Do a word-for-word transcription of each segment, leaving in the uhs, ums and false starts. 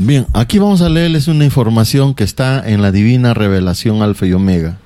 Bien, aquí vamos a leerles una información que está en la Divina Revelación Alfa y Omega.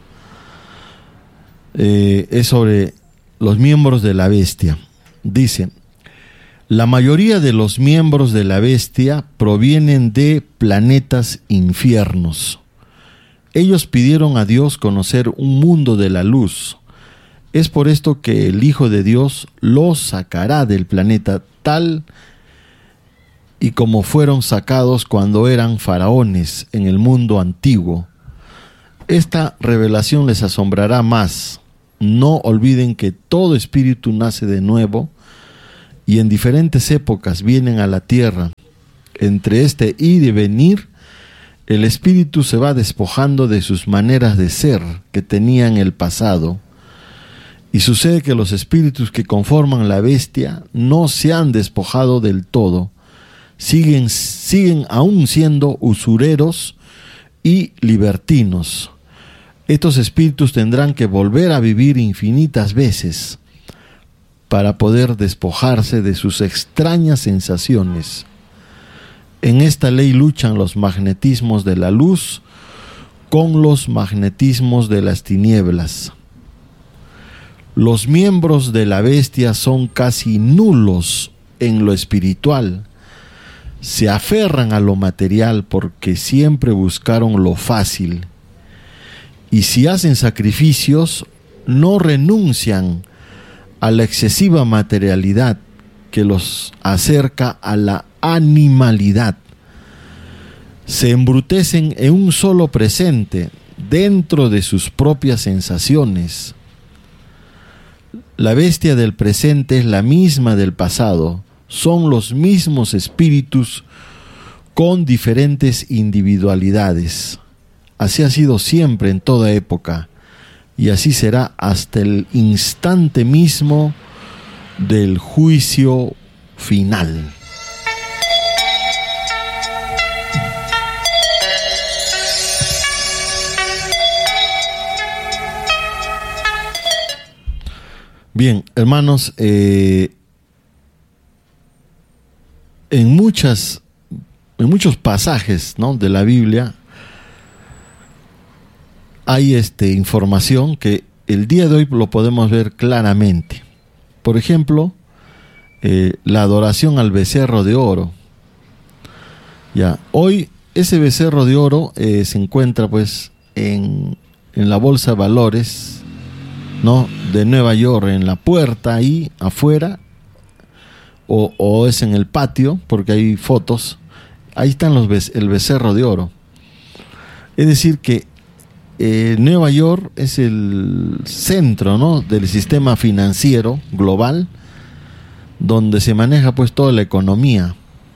Eh, es sobre los miembros de la bestia. Dice: la mayoría de los miembros de la bestia provienen de planetas infiernos. Ellos pidieron a Dios conocer un mundo de la luz. Es por esto que el Hijo de Dios los sacará del planeta tal y como fueron sacados cuando eran faraones en el mundo antiguo. Esta revelación les asombrará más. No olviden que todo espíritu nace de nuevo y en diferentes épocas vienen a la tierra. Entre este ir y venir, el espíritu se va despojando de sus maneras de ser que tenía en el pasado. Y sucede que los espíritus que conforman la bestia no se han despojado del todo. Siguen, siguen aún siendo usureros y libertinos. Estos espíritus tendrán que volver a vivir infinitas veces para poder despojarse de sus extrañas sensaciones. En esta ley luchan los magnetismos de la luz con los magnetismos de las tinieblas. Los miembros de la bestia son casi nulos en lo espiritual. Se aferran a lo material porque siempre buscaron lo fácil. Y si hacen sacrificios, no renuncian a la excesiva materialidad que los acerca a la animalidad. Se embrutecen en un solo presente, dentro de sus propias sensaciones. La bestia del presente es la misma del pasado. Son los mismos espíritus con diferentes individualidades. Así ha sido siempre en toda época, y así será hasta el instante mismo del juicio final. Bien, hermanos, eh, en muchas, en muchos pasajes, ¿no?, de la Biblia hay este, información que el día de hoy lo podemos ver claramente. Por ejemplo, eh, la adoración al becerro de oro. Ya, hoy ese becerro de oro eh, se encuentra pues en, en la bolsa de valores, ¿no?, de Nueva York, en la puerta ahí afuera, o, o es en el patio, porque hay fotos. Ahí están los be- el becerro de oro. Es decir que eh, Nueva York es el centro, ¿no?, del sistema financiero global, donde se maneja pues toda la economía.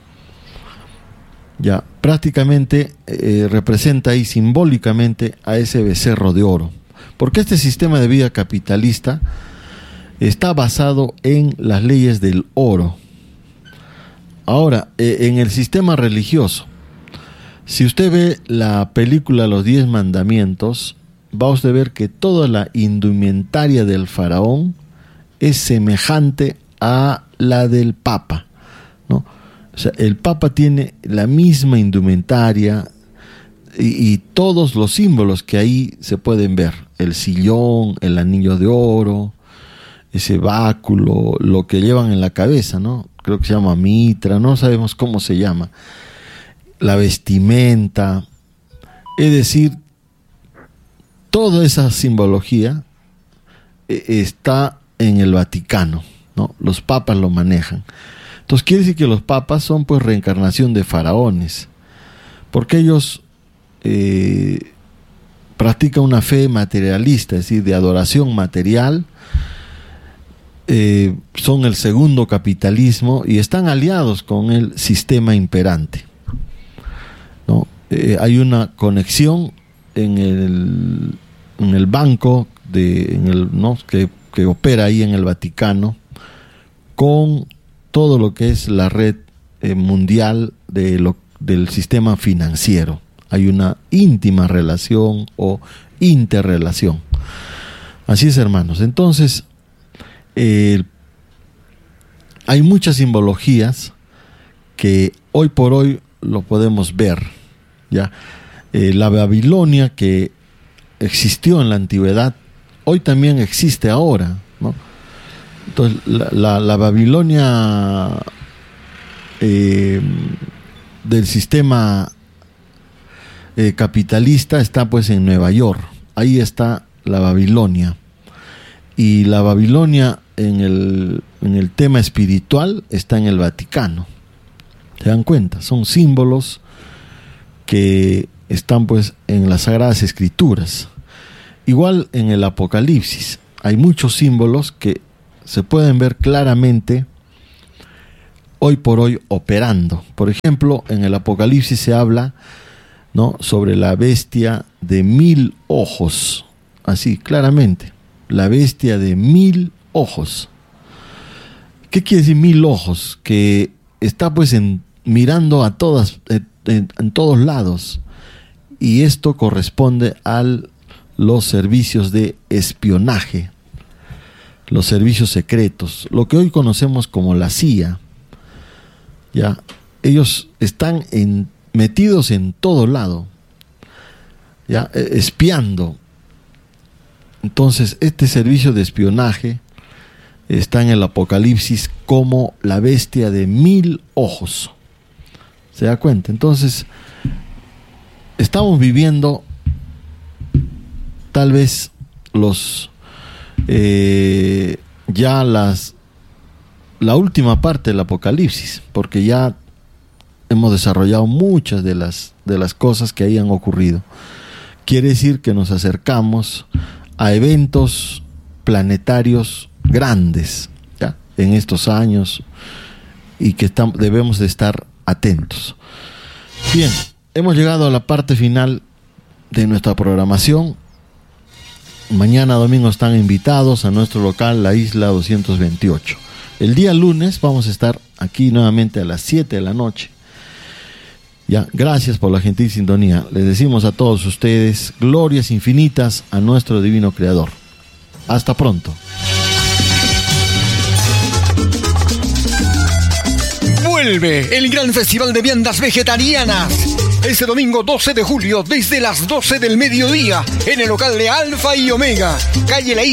Ya, prácticamente eh, representa ahí simbólicamente a ese becerro de oro. Porque este sistema de vida capitalista está basado en las leyes del oro. Ahora, eh, en el sistema religioso, si usted ve la película Los Diez Mandamientos, va a usted ver que toda la indumentaria del faraón es semejante a la del Papa, ¿no? O sea, el Papa tiene la misma indumentaria y, y todos los símbolos que ahí se pueden ver. El sillón, el anillo de oro, ese báculo, lo que llevan en la cabeza, ¿no? Creo que se llama mitra, no sabemos cómo se llama. La vestimenta, es decir, toda esa simbología eh, está en el Vaticano, ¿no? Los papas lo manejan. Entonces quiere decir que los papas son pues reencarnación de faraones, porque ellos eh, practican una fe materialista, es decir, de adoración material. Eh, son el segundo capitalismo y están aliados con el sistema imperante, ¿no? Eh, hay una conexión en el, en el banco de, en el, ¿no?, que, que opera ahí en el Vaticano con todo lo que es la red eh, mundial de lo, del sistema financiero. Hay una íntima relación o interrelación. Así es, hermanos. Entonces, Eh, hay muchas simbologías que hoy por hoy lo podemos ver, ¿ya? Eh, la Babilonia que existió en la antigüedad, hoy también existe ahora, ¿no? Entonces, la, la, la Babilonia eh, del sistema eh, capitalista está pues en Nueva York. Ahí está la Babilonia. Y la Babilonia en el, en el tema espiritual está en el Vaticano. ¿Se dan cuenta? Son símbolos que están pues en las Sagradas Escrituras. Igual en el Apocalipsis hay muchos símbolos que se pueden ver claramente hoy por hoy operando. Por ejemplo, en el Apocalipsis se habla, ¿no?, sobre la bestia de mil ojos, así claramente, la bestia de mil ojos. ¿Qué quiere decir mil ojos? Que está pues en, mirando a todas, en, en, en todos lados, y esto corresponde a los servicios de espionaje, los servicios secretos, lo que hoy conocemos como la C I A. Ya, ellos están en, metidos en todo lado, ya, espiando. Entonces, este servicio de espionaje está en el Apocalipsis como la bestia de mil ojos. ¿Se da cuenta? Entonces, estamos viviendo tal vez los eh, ya las la última parte del Apocalipsis, porque ya hemos desarrollado muchas de las de las cosas que hayan ocurrido. Quiere decir que nos acercamos a eventos planetarios grandes, ¿ya?, en estos años, y que tam- debemos de estar atentos. Bien, hemos llegado a la parte final de nuestra programación. Mañana domingo están invitados a nuestro local, la Isla doscientos veintiocho. El día lunes vamos a estar aquí nuevamente a las siete de la noche. Ya, gracias por la gentil sintonía. Les decimos a todos ustedes glorias infinitas a nuestro divino Creador. Hasta pronto. Vuelve el gran festival de viandas vegetarianas. Este domingo doce de julio, desde las doce del mediodía, en el local de Alfa y Omega, calle La Isla.